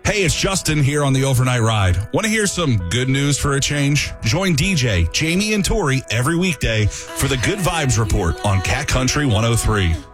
Hey, it's Justin here on the Overnight Ride. Want to hear some good news for a change? Join DJ, Jamie, and Tori every weekday for the Good Vibes Report on Cat Country 103.